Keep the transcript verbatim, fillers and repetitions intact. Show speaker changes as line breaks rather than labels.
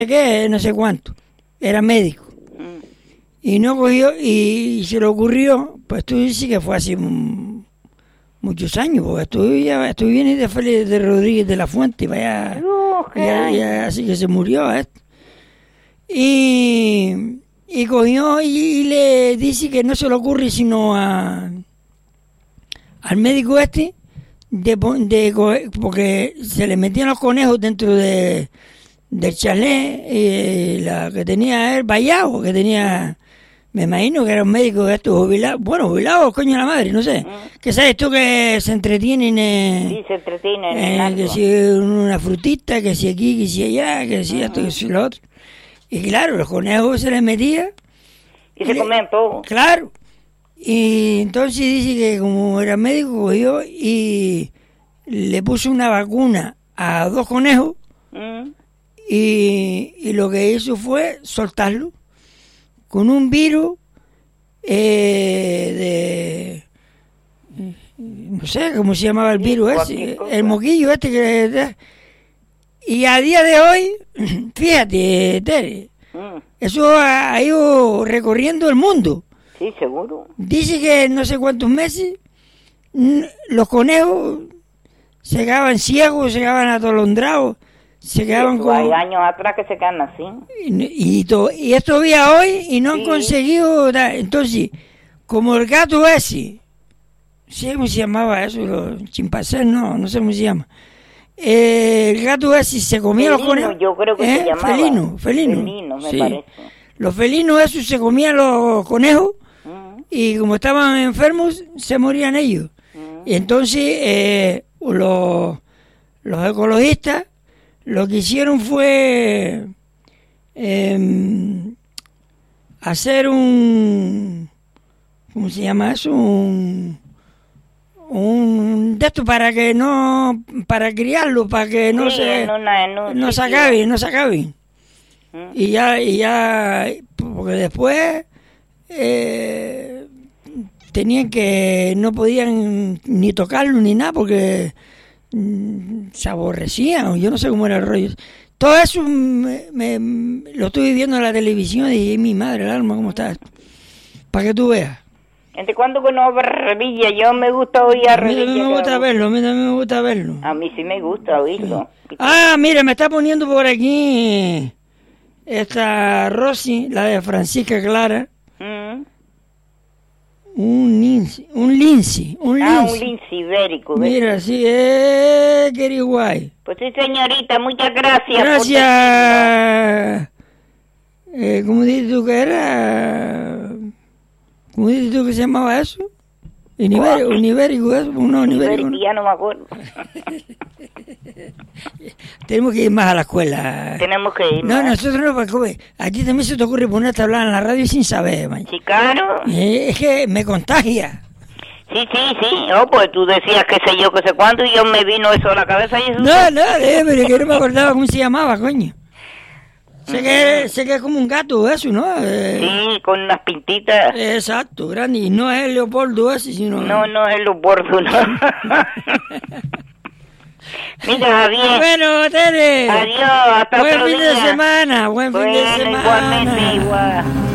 qué, no sé cuánto, era médico. Mm. Y no cogió, y, y se le ocurrió, pues tú dices que fue hace m- muchos años, porque estuve ya, estuve bien de Félix de Rodríguez de la Fuente, vaya,
uh,
ya, ya, así que se murió, ¿eh? Y, y cogió y, y le dice que no se le ocurre sino a al médico este, de, de, porque se le metían los conejos dentro de del chalet, eh, la que tenía él, Vallado, que tenía, me imagino que era un médico de estos jubilados, bueno, jubilados, coño de la madre, no sé, mm. que sabes tú que se entretienen, eh,
sí, se entretienen
eh,
en algo.
Que si una frutita, que si aquí, que si allá, que si mm. esto, que si lo otro, y claro, los conejos se les metía
y, y se le, comían todo.
Claro. Y entonces dice que como era médico, cogió y le puso una vacuna a dos conejos mm. y, y lo que hizo fue soltarlo con un virus eh, de... no sé cómo se llamaba el virus ese, el moquillo este que... Y a día de hoy, fíjate, Tere, mm. eso ha, ha ido recorriendo el mundo.
Sí, seguro.
Dice que no sé cuántos meses los conejos se quedaban ciegos, se quedaban atolondrados, se quedaban
sí,
con...
Hay años atrás que se quedan así.
Y, y, to, y esto todavía hoy y no sí. han conseguido... Entonces, como el gato ese, no sé cómo se llamaba eso, los chimpancés, no, no sé cómo se llama. Eh, el gato ese se comía
felino,
los conejos.
Yo creo que
¿Eh?
se llamaba.
Felino, felino.
Felino, me
sí.
parece.
Los felinos esos se comían los conejos. Y como estaban enfermos, se morían ellos. Mm. Y entonces eh, los, los ecologistas lo que hicieron fue eh, hacer un... ¿Cómo se llama eso? Un... un de esto para que no... para criarlo, para que no
sí,
se...
no, no, no,
no
sí,
se acaben, no se acaben.
Mm.
Y ya, y ya... porque después... Eh, tenían que, no podían ni tocarlo ni nada porque mmm, se aborrecían, yo no sé cómo era el rollo. Todo eso me, me, lo estoy viendo en la televisión y dije, mi madre, el alma, ¿cómo está esto? Para que tú veas.
¿Entre cuándo que no Revilla? Yo me gusta oír a Revilla.
A mí me gusta verlo, a mí también me gusta verlo.
A mí sí me gusta oírlo.
Sí. Ah, mira, me está poniendo por aquí esta Rosy, la de Francisca Clara. Mm. Un lince, un lince, un lince.
Ah, un lince ibérico. ¿ves?
Mira, sí, eh, qué guay.
Pues sí, señorita, muchas gracias.
Gracias. Eh, ¿Cómo dices tú que era? ¿Cómo dices tú que se llamaba eso? Un ibérico, un ibérico, eso, no, un ibérico.
¿no? Ya no me acuerdo.
Tenemos que ir más a la escuela.
Tenemos que ir.
No,
más.
nosotros no, porque a ti también se te ocurre ponerte a hablar en la radio sin saber, man.
Sí, claro.
Eh, es que me contagia.
Sí, sí, sí. Oh, pues tú decías que sé yo, que sé cuánto, y yo me vino eso a la cabeza y eso.
No, no, eh, pero que no me acordaba cómo se llamaba, coño. Sé que, sé que es como un gato eso, ¿no? Eh,
sí, con unas pintitas.
Exacto, grande. Y no es el Leopoldo ese, sino...
No, no es el Leopoldo, no. Mira, Javier.
Bueno, Tere.
Adiós, hasta
buen
otro
fin
día.
de semana, buen
bueno,
fin de semana.
Igualmente, igual.